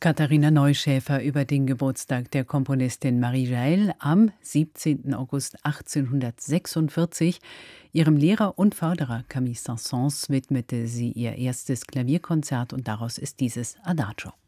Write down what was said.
Katharina Neuschäfer über den Geburtstag der Komponistin Marie Jaell am 17. August 1846. Ihrem Lehrer und Förderer Camille Saint-Saëns widmete sie ihr erstes Klavierkonzert und daraus ist dieses Adagio.